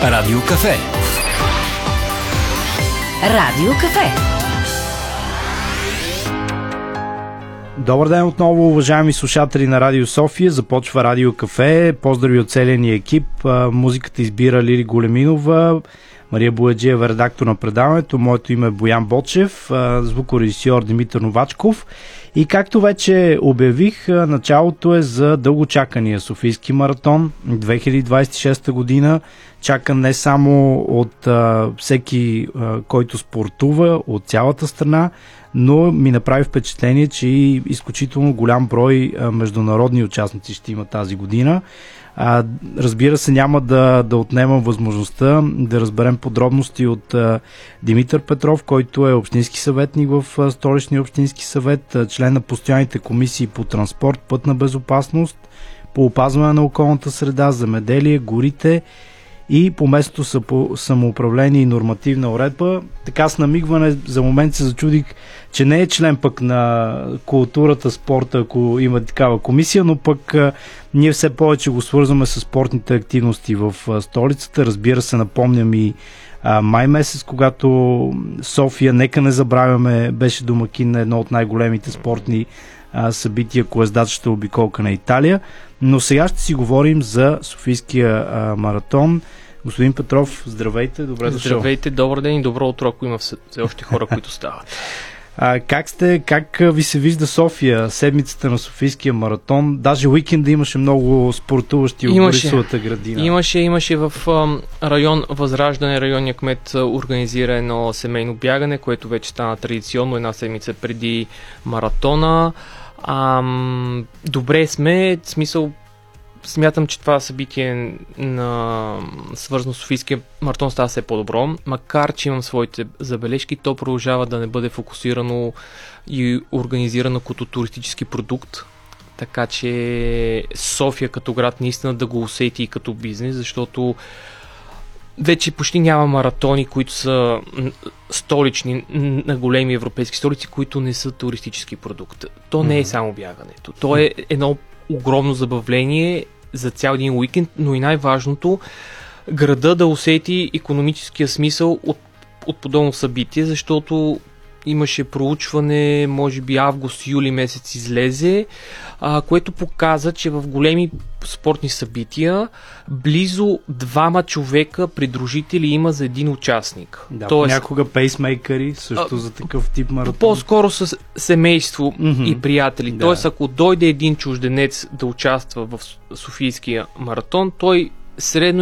Радио Кафе. Радио Кафе. Добър ден отново, уважаеми слушатели на Радио София. Започва Радио Кафе. Поздрави от целия ни екип. Музиката избира Лили Големинова, Мария Бояджиева, редактор на предаването. Моето име е Боян Бочев, звукорежисьор Димитър Новачков. И както вече обявих, началото е за дългочакания Софийски маратон 2026 година. Чакан не само от всеки, който спортува, от цялата страна, но ми направи впечатление, че и изключително голям брой международни участници ще има тази година. Разбира се, няма да отнемам възможността да разберем подробности от Димитър Петров, който е общински съветник в Столичния общински съвет, член на постоянните комисии по транспорт, пътна безопасност, по опазване на околната среда, земеделие, горите и по местното самоуправление и нормативна уредба. Така с намигване за момент се зачудих, че не е член пък на културата, спорта, ако има такава комисия, но пък ние все повече го свързваме с спортните активности в столицата. Разбира се, напомням и май месец, когато София, нека не забравяме, беше домакин на едно от най-големите спортни събития, колездачната обиколка на Италия. Но сега ще си говорим за Софийския маратон. Господин Петров, здравейте, добре дошъл. Здравейте, добър ден и добро утро, ако има все още хора, които стават. Как сте? Как ви се вижда София, седмицата на Софийския маратон? Даже уикенда имаше много спортуващи от Борисовата градина. Имаше в район Възраждане, районния кмет организира едно семейно бягане, което вече стана традиционно една седмица преди маратона. Добре сме, в смисъл, смятам, че това събитие свързано с Софийския маратон става все по-добро, макар че имам своите забележки, то продължава да не бъде фокусирано и организирано като туристически продукт, така че София като град наистина да го усети и като бизнес, защото вече почти няма маратони, които са столични на големи европейски столици, които не са туристически продукт. То не е само бягането. То е едно огромно забавление за цял един уикенд, но и най-важното, града да усети икономическия смисъл от подобно събитие, защото имаше проучване, може би август-юли месец излезе, което показа, че в големи спортни събития близо 2 човека придружители има за един участник. Да, понякога пейсмейкъри също за такъв тип маратон. По-скоро с семейство и приятели. Да. Тоест, ако дойде един чужденец да участва в Софийския маратон, той средно